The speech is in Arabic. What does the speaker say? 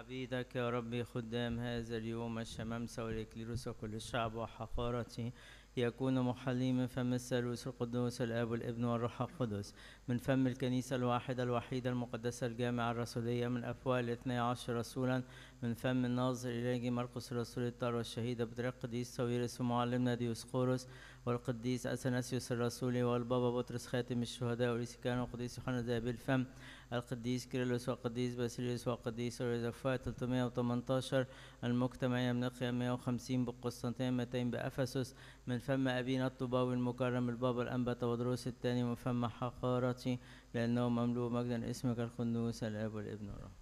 عبيدك يا ربي خدام هذا اليوم الشمامسة والإكليروس وكل الشعب وحقارته يكون محلي من فم الثالوث القدوس الآب والابن والروح القدس، من فم الكنيسة الواحدة الوحيدة المقدسة الجامعة الرسولية، من أفواه 12 رسولا، من فم الناظر إلهي مرقس الرسول الطاهر والشهيد بطريق القديس ساويرس ومعلمنا ديوسقورس والقديس أثناسيوس الرسولي والبابا بطرس خاتم الشهداء وليسيكان والقديس يوحنا ذهبي الفم، القديس كيرلس والقديس باسيليوس والقديس يوزفات 318 المجتمعية من القيام 150 بالقسطنطينية 200 بأفسس، من فم أبينا الطوباوي المكرم البابا الأنبا تودروس الثاني، من فم حقارتي لأنه مملوء مجدا اسمك القدوس الآب والابن والروح.